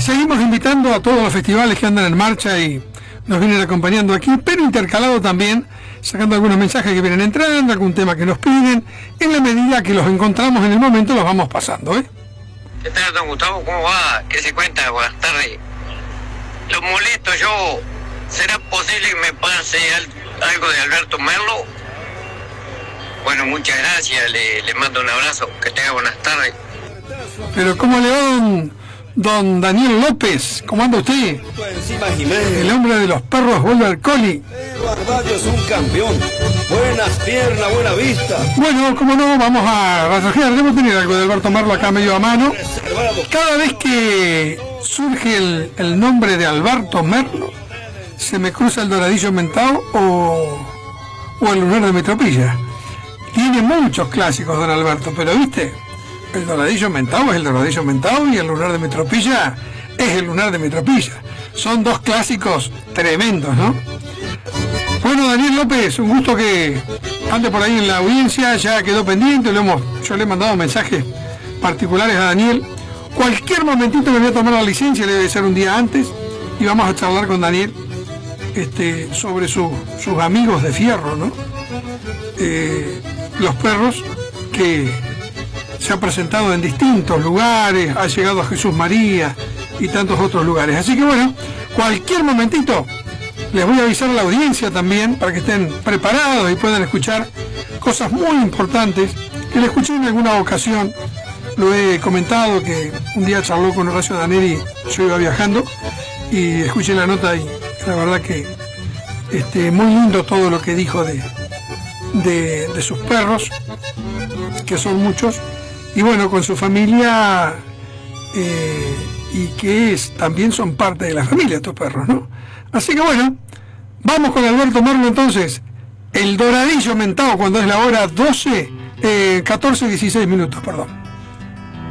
seguimos invitando a todos los festivales que andan en marcha y nos vienen acompañando aquí, pero intercalado también, sacando algunos mensajes que vienen entrando, algún tema que nos piden, en la medida que los encontramos en el momento los vamos pasando, ¿eh? ¿Qué tal, don Gustavo? ¿Cómo va? ¿Qué se cuenta? Buenas tardes. Lo molesto yo. ¿Será posible que me pase algo de Alberto Merlo? Bueno, muchas gracias. Le mando un abrazo. Que tenga buenas tardes. Pero ¿cómo le va don Daniel López? ¿Cómo anda usted? El hombre de los perros Border Collie. Barballo es un campeón. Buenas piernas, buena vista. Bueno, como no, vamos a razonar. Debemos tener algo de Alberto Merlo acá medio a mano. Cada vez que surge el nombre de Alberto Merlo, se me cruza el Doradillo Mentao o el Lunar de Metropilla. Tiene muchos clásicos don Alberto, pero viste, el Doradillo Mentao es el Doradillo Mentao y el Lunar de Metropilla es el Lunar de Metropilla. Son dos clásicos tremendos, ¿no? Bueno, Daniel López, un gusto que ande por ahí en la audiencia, ya quedó pendiente, yo le he mandado mensajes particulares a Daniel. Cualquier momentito me voy a tomar la licencia, debe ser un día antes, y vamos a charlar con Daniel sobre sus amigos de fierro, ¿no? Los perros que se han presentado en distintos lugares, ha llegado a Jesús María y tantos otros lugares. Así que bueno, cualquier momentito les voy a avisar a la audiencia también para que estén preparados y puedan escuchar cosas muy importantes que le escuché en alguna ocasión. Lo he comentado que un día charló con Horacio Daneri, yo iba viajando y escuché la nota y la verdad que muy lindo todo lo que dijo de sus perros, que son muchos, y bueno, con su familia y que también son parte de la familia estos perros, ¿no? Así que bueno, vamos con Alberto Merlo entonces, el Doradillo Mentao, cuando es la hora 14:16, perdón.